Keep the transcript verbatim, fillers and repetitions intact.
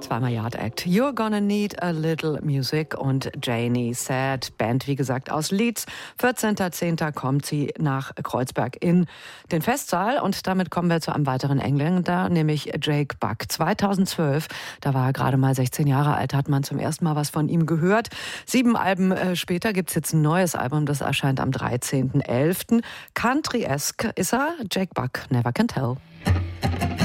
Zweimal Yard Act. You're gonna need a little music und Janie Sad, Band wie gesagt aus Leeds. vierzehnter zehnter kommt sie nach Kreuzberg in den Festsaal und damit kommen wir zu einem weiteren Engländer, nämlich Jake Buck. zweitausendzwölf, da war er gerade mal sechzehn Jahre alt, hat man zum ersten Mal was von ihm gehört. Sieben Alben äh, später gibt's jetzt ein neues Album, das erscheint am dreizehnten elften Country-esque ist er, Jake Buck, Never Can Tell.